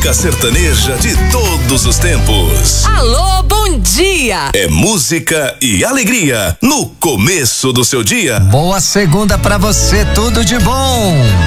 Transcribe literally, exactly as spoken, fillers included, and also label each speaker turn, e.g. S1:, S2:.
S1: música sertaneja de todos os tempos.
S2: Alô, bom dia!
S1: É música e alegria no começo do seu dia.
S3: Boa segunda pra você, tudo de bom.